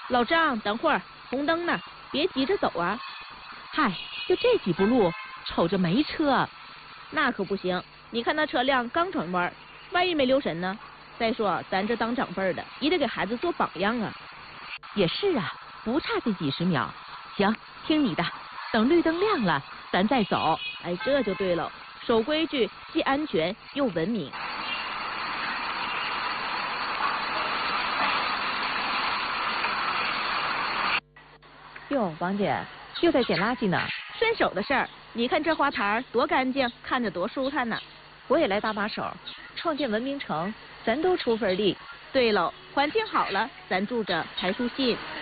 老张，等会儿，红灯呢，别急着走啊。 嗨，就这几步路，瞅着没车。 那可不行，你看那车辆刚转弯，万一没留神呢？再说咱这当长辈的，也得给孩子做榜样啊。 也是啊，不差这几十秒。行，听你的，等绿灯亮了，咱再走。 哎，这就对了，守规矩，既安全又文明。 哟，王姐又在捡垃圾呢。 顺手的事儿，你看这花坛多干净，看着多舒坦呐。 我也来搭把手，创建文明城，咱都出份力。 对喽，环境好了，咱住着才舒心。